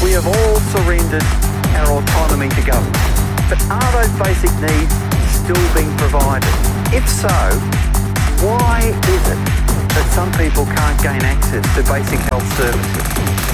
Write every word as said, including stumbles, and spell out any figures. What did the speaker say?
We have all surrendered our autonomy to government. But are those basic needs still being provided? If so, why is it that some people can't gain access to basic health services?